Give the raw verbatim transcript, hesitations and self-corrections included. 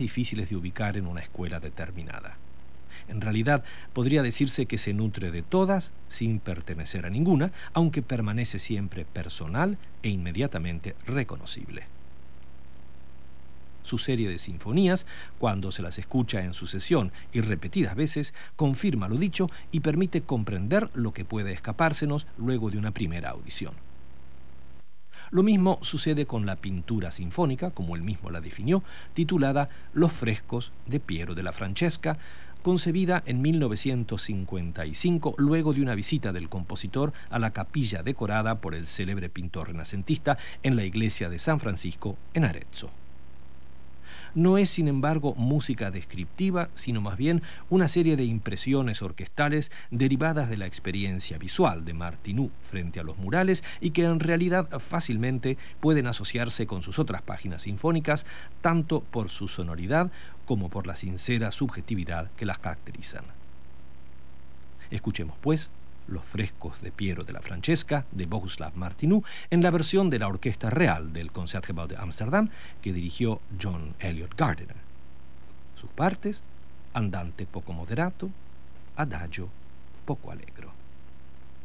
difíciles de ubicar en una escuela determinada. En realidad, podría decirse que se nutre de todas sin pertenecer a ninguna, aunque permanece siempre personal e inmediatamente reconocible. Su serie de sinfonías, cuando se las escucha en sucesión y repetidas veces, confirma lo dicho y permite comprender lo que puede escapársenos luego de una primera audición. Lo mismo sucede con la pintura sinfónica, como él mismo la definió, titulada Los frescos de Piero della Francesca, concebida en mil novecientos cincuenta y cinco luego de una visita del compositor a la capilla decorada por el célebre pintor renacentista en la iglesia de San Francisco en Arezzo. No es, sin embargo, música descriptiva, sino más bien una serie de impresiones orquestales derivadas de la experiencia visual de Martinů frente a los murales y que en realidad fácilmente pueden asociarse con sus otras páginas sinfónicas, tanto por su sonoridad como por la sincera subjetividad que las caracterizan. Escuchemos, pues, Los frescos de Piero della Francesca de Bohuslav Martinů en la versión de la Orquesta Real del Concertgebouw de Ámsterdam que dirigió John Eliot Gardiner. Sus partes: andante poco moderato, adagio poco allegro.